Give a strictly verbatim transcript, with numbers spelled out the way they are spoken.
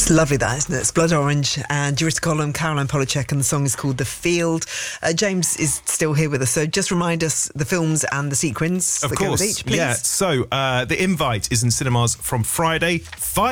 It's lovely, that, isn't it? It's Blood Orange and Jurista Column, Caroline Polachek, and the song is called The Field. Uh, James is still here with us, so just remind us the films and the sequins of that course. go with each, please. Yeah, so uh, The Invite is in cinemas from Friday, five